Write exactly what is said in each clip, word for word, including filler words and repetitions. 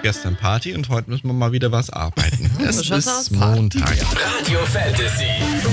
gestern Party und heute müssen wir mal wieder was arbeiten. Es So schaut's aus. ist Montag. Radio Fantasy.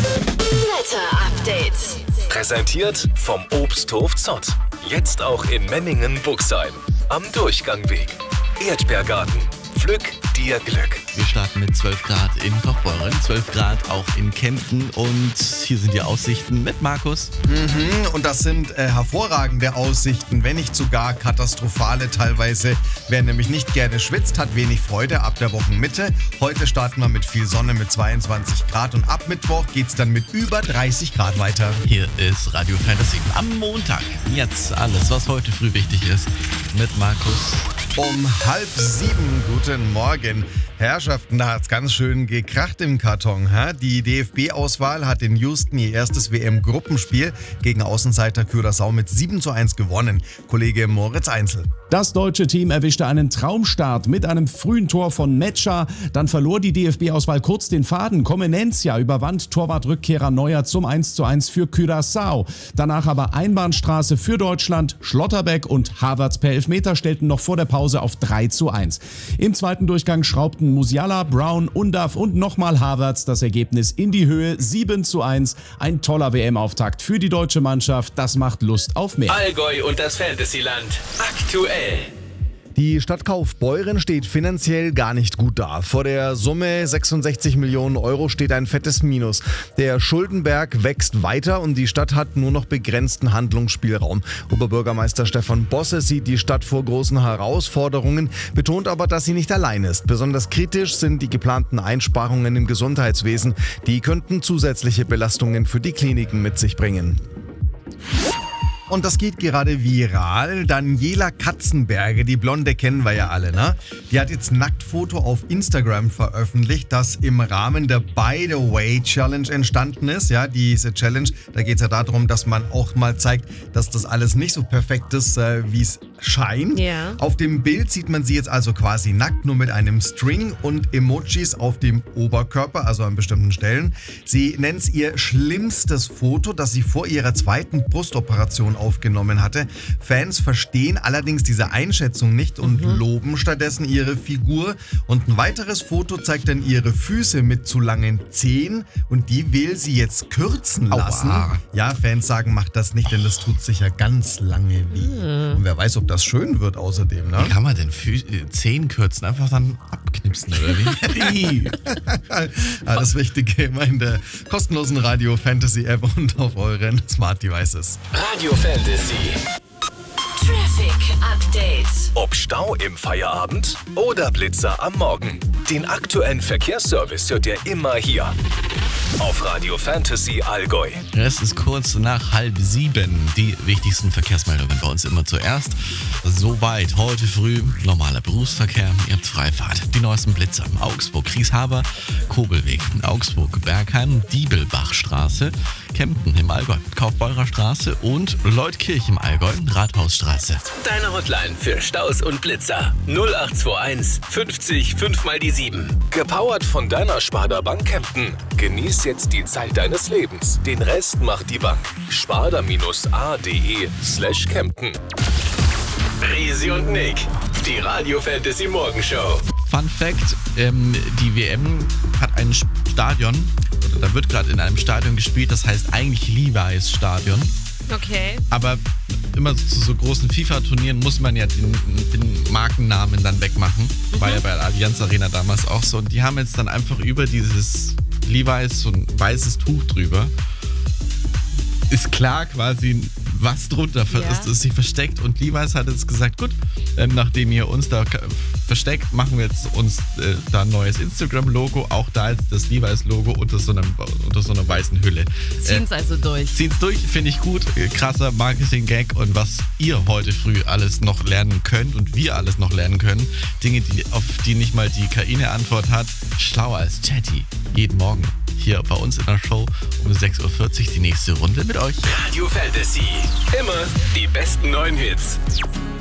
Wetter-Update. Präsentiert vom Obsthof Zott. Jetzt auch in Memmingen-Buxheim. Am Durchgangweg. Erdbeergarten. Pflück dir Glück. Wir starten mit zwölf Grad in Kaufbeuren, zwölf Grad auch in Kempten und hier sind die Aussichten mit Markus. Mhm, und das sind äh, hervorragende Aussichten, wenn nicht sogar katastrophale teilweise. Wer nämlich nicht gerne schwitzt, hat wenig Freude ab der Wochenmitte. Heute starten wir mit viel Sonne mit zweiundzwanzig Grad und ab Mittwoch geht's dann mit über dreißig Grad weiter. Hier ist Radio Fantasy am Montag. Jetzt alles, was heute früh wichtig ist, mit Markus. Um halb sieben, guten Morgen. Herrschaften, da hat's ganz schön gekracht im Karton. Hä? Die D F B-Auswahl hat in Houston ihr erstes W M-Gruppenspiel gegen Außenseiter Curaçao mit sieben zu eins gewonnen. Kollege Moritz Einzel. Das deutsche Team erwischte einen Traumstart mit einem frühen Tor von Metscher. Dann verlor die D F B-Auswahl kurz den Faden. Comenencia überwand Torwartrückkehrer Neuer zum eins zu eins für Curaçao. Danach aber Einbahnstraße für Deutschland. Schlotterbeck und Havertz per Elfmeter stellten noch vor der Pause auf drei zu eins. Im zweiten Durchgang schraubten Musiala, Brown, Undav und nochmal Havertz das Ergebnis in die Höhe sieben zu eins. Ein toller W M-Auftakt für die deutsche Mannschaft. Das macht Lust auf mehr. Allgäu und das Fantasyland. Aktuell. Die Stadt Kaufbeuren steht finanziell gar nicht gut da. Vor der Summe sechsundsechzig Millionen Euro steht ein fettes Minus. Der Schuldenberg wächst weiter und die Stadt hat nur noch begrenzten Handlungsspielraum. Oberbürgermeister Stefan Bosse sieht die Stadt vor großen Herausforderungen, betont aber, dass sie nicht allein ist. Besonders kritisch sind die geplanten Einsparungen im Gesundheitswesen. Die könnten zusätzliche Belastungen für die Kliniken mit sich bringen. Und das geht gerade viral. Daniela Katzenberger, die Blonde kennen wir ja alle, ne? Die hat jetzt ein Nacktfoto auf Instagram veröffentlicht, das im Rahmen der By the Way Challenge entstanden ist. Ja, diese Challenge, da geht es ja darum, dass man auch mal zeigt, dass das alles nicht so perfekt ist, äh, wie es scheint. Ja. Auf dem Bild sieht man sie jetzt also quasi nackt, nur mit einem String und Emojis auf dem Oberkörper, also an bestimmten Stellen. Sie nennt es ihr schlimmstes Foto, das sie vor ihrer zweiten Brustoperation aufgenommen hatte. Fans verstehen allerdings diese Einschätzung nicht und mhm. loben stattdessen ihre Figur. Und ein weiteres Foto zeigt dann ihre Füße mit zu langen Zehen und die will sie jetzt kürzen lassen. Aua. Ja, Fans sagen, macht das nicht, denn das tut sicher ganz lange weh. Mhm. Und wer weiß, ob das schön wird außerdem. Ne? Wie kann man denn Fü- äh, Zehen kürzen? Einfach dann abknipsen oder wie? Alles Wichtige immer in der kostenlosen Radio Fantasy App und auf euren Smart Devices. Radio Fantasy. Traffic Update. Ob Stau im Feierabend oder Blitzer am Morgen. Den aktuellen Verkehrsservice hört ihr immer hier. Auf Radio Fantasy Allgäu. Es ist kurz nach halb sieben. Die wichtigsten Verkehrsmeldungen bei uns immer zuerst. Soweit heute früh normaler Berufsverkehr. Ihr habt Freifahrt. Die neuesten Blitzer. Augsburg, Grieshaber, Kobelweg, Augsburg, Bergheim, Diebelbachstraße, Kempten im Allgäu, Kaufbeurer Straße und Leutkirch im Allgäu, Rathausstraße. Deine Hotline für Staus und Blitzer. null acht zwei eins fünfzig fünf mal die sieben. Gepowert von deiner Sparda Bank Kempten. Genieß jetzt die Zeit deines Lebens. Den Rest macht die Bank. Sparda-ade slash Kempten. Risi und Nick. Die Radio Fantasy Morgenshow. Fun Fact, ähm, die W M hat ein Stadion, oder da wird gerade in einem Stadion gespielt, das heißt eigentlich Levi's Stadion. Okay. Aber immer zu so großen FIFA-Turnieren muss man ja den, den Markennamen dann wegmachen. Mhm. War ja bei der Allianz Arena damals auch so. Und die haben jetzt dann einfach über dieses Levi's so ein weißes Tuch drüber. Ist klar quasi, was drunter Ja. ist, ist sich versteckt. Und Levi's hat jetzt gesagt, gut, ähm, nachdem ihr uns da k- versteckt, machen wir jetzt uns äh, da ein neues Instagram-Logo. Auch da ist das Levi's-Logo unter so, einem, unter so einer weißen Hülle. Ziehen's Äh, also durch. Zieht's durch, finde ich gut. Krasser Marketing-Gag. Und was ihr heute früh alles noch lernen könnt und wir alles noch lernen können, Dinge, die, auf die nicht mal die K I eine Antwort hat, schlauer als Chatty. Jeden Morgen hier bei uns in der Show um sechs Uhr vierzig die nächste Runde mit euch. Radio Fantasy. Immer die besten neuen Hits.